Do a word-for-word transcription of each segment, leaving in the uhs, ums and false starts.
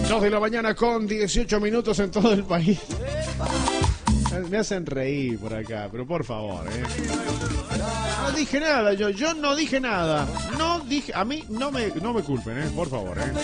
dos de la mañana con dieciocho minutos en todo el país. Me hacen reír por acá, pero por favor, ¿eh? No dije nada, yo, yo no dije nada. No dije, a mí no me, no me culpen, ¿eh? Por favor, ¿eh?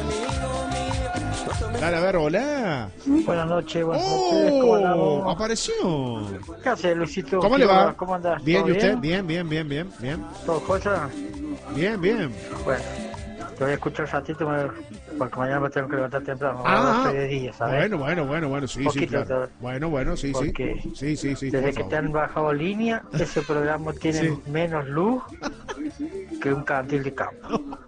Dale, a ver, hola. Buenas noches, buenas oh, noches. ¿Cómo andamos? Apareció. ¿Qué hace, Luisito? ¿Cómo le va? ¿Cómo andás? Bien, ¿y usted? Bien? Bien, bien, bien, bien, bien. ¿Todo cosa? Bien, bien. Bueno, te voy a escuchar un ratito porque mañana me tengo que levantar temprano. Ah, a las seis de día, ¿sabes? bueno, bueno, bueno, bueno, sí, sí, claro. Todo. Bueno, bueno, sí, porque sí. Sí, sí, sí. Desde que te han bajado línea, ese programa tiene sí. menos luz que un cartel de campo.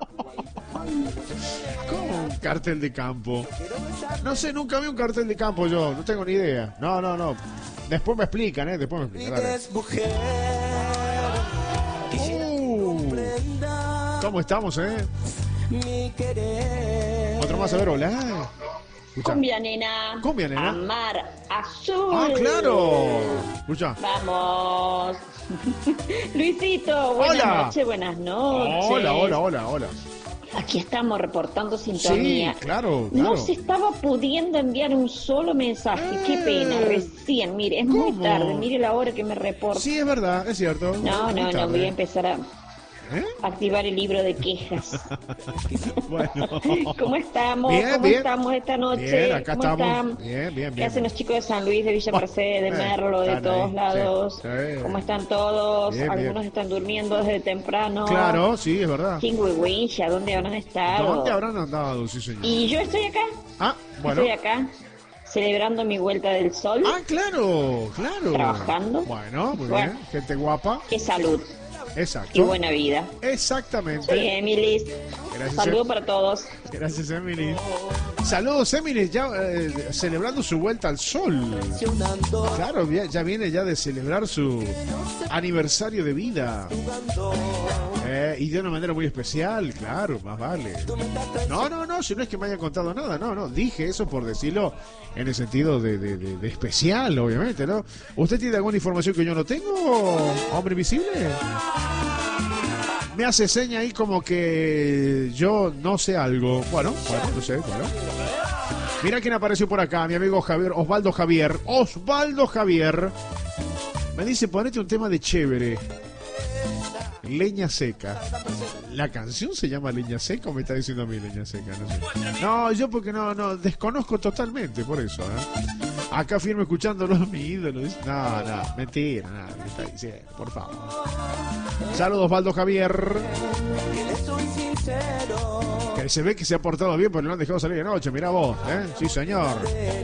¿Cómo un cartel de campo? No sé, nunca vi un cartel de campo yo, no tengo ni idea. No, no, no. Después me explican, ¿eh? Después me explican. Uh, ¿Cómo estamos, eh? Otro más, a ver, hola. Escucha. Cumbia, nena. Cumbia, nena. Amar azul. Ah, claro. Escucha. Vamos. Luisito, buenas hola. noches, buenas noches. Hola, hola, hola, hola. Aquí estamos reportando sintonía. Sí, claro, claro. No se estaba pudiendo enviar un solo mensaje. Eh, Qué pena, recién. Mire, es ¿cómo? Muy tarde. Mire la hora que me reporta. Sí, es verdad, es cierto. No, no, no, voy a empezar a... ¿Eh? Activar el libro de quejas. Bueno. ¿Cómo estamos? Bien, ¿Cómo bien. estamos esta noche? Bien, acá ¿Cómo estamos. Están? Bien, bien, bien. ¿Qué hacen los chicos de San Luis, de Villa Mercedes, de eh, Merlo, de todos ahí. lados? Sí, sí. ¿Cómo están todos? Bien, Algunos bien. están durmiendo desde temprano. Claro, sí, es verdad. Chingüihuincha, ¿dónde habrán estado? ¿Dónde habrán andado? Sí, señor. Y yo estoy acá. Ah, bueno. Estoy acá. Celebrando mi vuelta del sol. Ah, claro, claro. Trabajando. Bueno, muy bueno. bien. Gente guapa. Qué salud. Exacto. Y buena vida. Exactamente. Soy Emily. Gracias. Saludos para todos. Gracias, Emily. Saludos, Emily, ya eh, celebrando su vuelta al sol. Claro, ya viene ya de celebrar su aniversario de vida. Eh, y de una manera muy especial, claro, más vale. No, no, no, si no es que me haya contado nada, no, no, dije eso por decirlo en el sentido de, de, de, de especial, obviamente, ¿no? ¿Usted tiene alguna información que yo no tengo, hombre invisible? Me hace seña ahí como que yo no sé algo. Bueno, bueno, no sé, bueno. Mira quién apareció por acá, mi amigo Javier, Osvaldo Javier. Osvaldo Javier. Me dice, ponete un tema de chévere. Leña seca. ¿La canción se llama Leña seca o me está diciendo a mí Leña seca? No sé. No, yo porque no, no, desconozco totalmente, por eso, ¿eh? Acá firme escuchándolo mi ídolo. No, no, mentira, nada, me está diciendo, por favor. Saludos, Osvaldo Javier. Que se ve que se ha portado bien, pero no han dejado salir de noche, mirá vos, ¿eh? Sí, señor.